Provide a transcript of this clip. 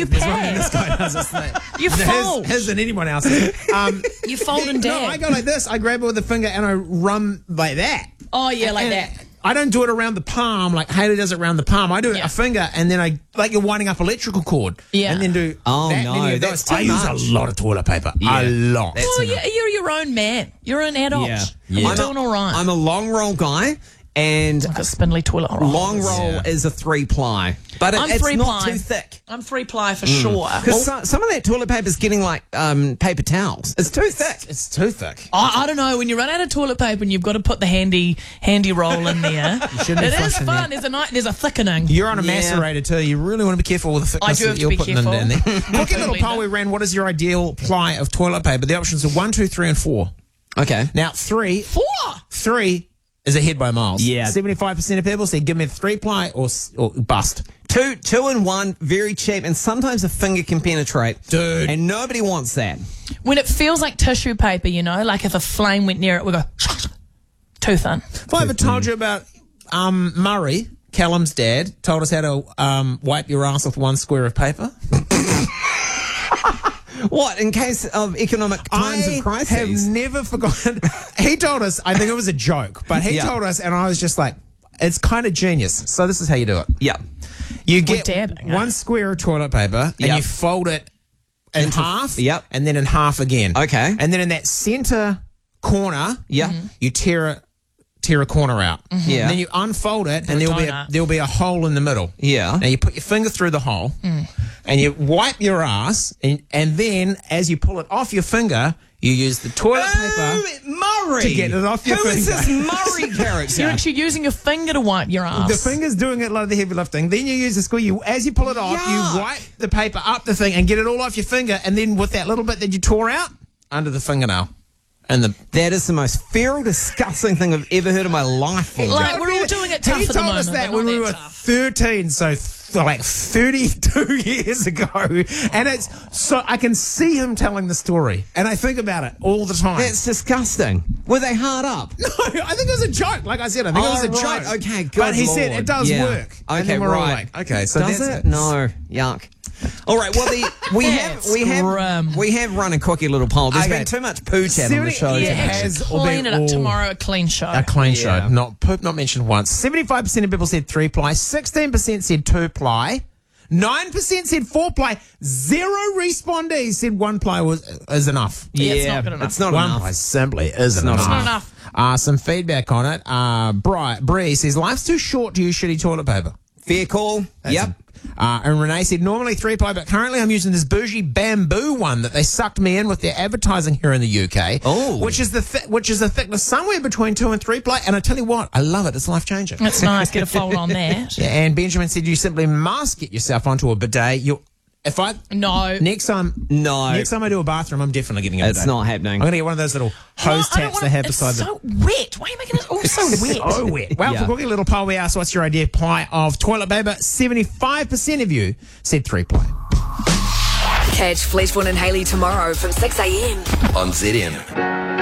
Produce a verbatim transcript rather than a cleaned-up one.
you There's one thing pack. this guy does. It's like, You his, fold. his than anyone else. Um, You fold and no, dab. I go like this. I grab it with the finger and I run like that. Oh, yeah, like And that. I don't do it around the palm like Haley does it around the palm. I do it Yeah. a finger and then I, like you're winding up electrical cord. Yeah. And then do Oh, that no, many of that's those. too I use much. a lot of toilet paper. Yeah. A lot. That's Well, enough. you're, you're your own man. You're an adult. Yeah. You're I'm doing a, all right. I'm a long roll guy, and like a spindly toilet roll. long roll Yeah. is a three ply, but it, I'm it's three not ply. too thick. I'm three ply for sure. Because some, some of that toilet paper is getting like um, paper towels. It's too thick. It's too thick. I, I don't know. When you run out of toilet paper and you've got to put the handy handy roll in there, shouldn't it be is flushing fun. that. There's a night. There's a thickening. You're on a Yeah. macerator too. You really want to be careful with the thickness I do have that to you're be putting careful. in, in there. Quick little Totally poll not. we ran. What is your ideal ply of toilet paper? The options are one, two, three, and four. Okay. Now three, Four. three is ahead by miles. Yeah. seventy-five percent of people say give me three ply or, s- or bust. Two, two and one, very cheap, and sometimes a finger can penetrate. Dude. And nobody wants that. When it feels like tissue paper, you know, like if a flame went near it, we go too thin. If I ever told you about um, Murray, Callum's dad, told us how to um, wipe your ass with one square of paper. What, in case of economic times I of crises? have never forgotten. He told us, I think it was a joke, but he Yeah. told us, and I was just like, it's kind of genius. So this is how you do it. Yeah. You get dabbing, eh? one square of toilet paper and Yep. you fold it in half, yep. and then in half again. Okay. And then in that center corner, Yeah. you tear a tear a corner out. Yeah. And then you unfold it, and there'll be a, donut. there'll be a hole in the middle. Yeah. Now you put your finger through the hole, and you wipe your ass, and and then as you pull it off your finger, you use the toilet paper. Murray! To get it off your Who is finger. this Murray So you're character? actually using your finger to wipe your ass. The finger's doing a lot of the heavy lifting. Then you use the square. You, as you pull it off, Yuck. you wipe the paper up the thing and get it all off your finger. And then with that little bit that you tore out, under the fingernail. And the That is the most feral, disgusting thing I've ever heard in my life. Like, we're all doing it tough He at the told us moment, that but when not we that were tough. thirteen, so th- like thirty-two years ago. And it's so I can see him telling the story, and I think about it all the time. That's disgusting. Were they hard up? No, I think it was a joke. Like I said, I think Oh, it was a right. joke. Okay, good But he Lord. said it does Yeah. work. And Okay, then we're all right. like, okay, so Does that's it? No. Yuck. All right. Well, the we have That's we have grim. we have run a quickie little poll. There's Okay. been too much poo chat on the Seventy- show. yeah, Yeah, today. has actually all been clean it up all- tomorrow, a clean show. A clean Yeah. show, not poop, not mentioned once. seventy-five percent of people said three ply, sixteen percent said two ply, nine percent said four ply, zero respondees said one ply was is enough. Yeah, it's not good enough. It's not one enough. ply simply isn't not enough. Not enough. Uh, some feedback on it. Uh, Bri, Bree says life's too short to use shitty toilet paper. Fair call. Yep. Uh, and Renee said, normally three ply, but currently I'm using this bougie bamboo one that they sucked me in with their advertising here in the U K. Oh. Which is the thi- which is a thickness somewhere between two and three ply. And I tell you what, I love it. It's life changing. It's nice. Get a fold on that. Yeah, and Benjamin said you simply must get yourself onto a bidet. You, if I No. next time, No. next time I do a bathroom, I'm definitely getting a bidet. It's not happening. I'm gonna get one of those little hose Well, I don't taps wanna- they have it's beside so wet. Why are you making it all so the. wet? Oh, wet. Well, Yeah. for Cookie Little Poll, we asked what's your idea ply of toilet paper. seventy-five percent of you said three ply. Catch Fleetwood and Haley tomorrow from six a.m. on Z M.